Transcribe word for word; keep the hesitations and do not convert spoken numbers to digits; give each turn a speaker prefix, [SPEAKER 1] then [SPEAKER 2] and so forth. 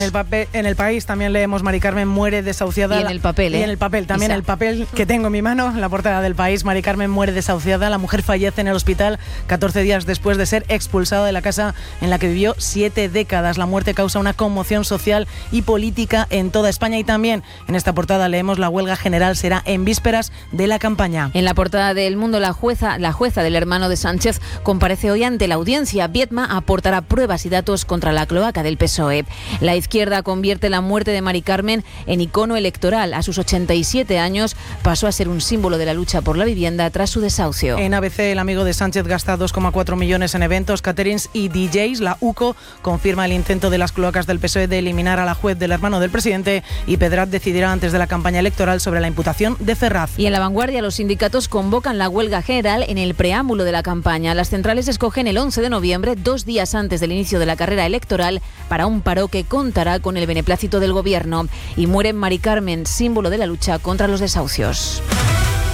[SPEAKER 1] En el, papel, en el país también leemos Mari Carmen muere desahuciada.
[SPEAKER 2] Y en el papel, ¿eh?
[SPEAKER 1] Y en el papel, también
[SPEAKER 2] Isa.
[SPEAKER 1] el papel que tengo en mi mano, la portada del país. Mari Carmen muere desahuciada. La mujer fallece en el hospital catorce días después de ser expulsada de la casa en la que vivió siete décadas. La muerte causa una conmoción social y política en toda España. Y también en esta portada leemos la huelga general será en vísperas de la campaña.
[SPEAKER 2] En la portada de El Mundo, la jueza, la jueza del hermano de Sánchez comparece hoy ante la audiencia. Viedma aportará pruebas y datos contra la cloaca del P S O E. La izquierda convierte la muerte de Mari Carmen en icono electoral. A sus ochenta y siete años pasó a ser un símbolo de la lucha por la vivienda tras su desahucio.
[SPEAKER 1] En A B C, el amigo de Sánchez gasta dos coma cuatro millones en eventos, caterings y D Js. La U C O confirma el intento de las cloacas del P S O E de eliminar a la juez del hermano del presidente, y Pedraz decidirá antes de la campaña electoral sobre la imputación de Ferraz.
[SPEAKER 2] Y en La Vanguardia, los sindicatos convocan la huelga general en el preámbulo de la campaña. Las centrales escogen el once de noviembre, dos días antes del inicio de la carrera electoral, para un paro que contará con el beneplácito del gobierno. Y muere Mari Carmen, símbolo de la lucha contra los desahucios.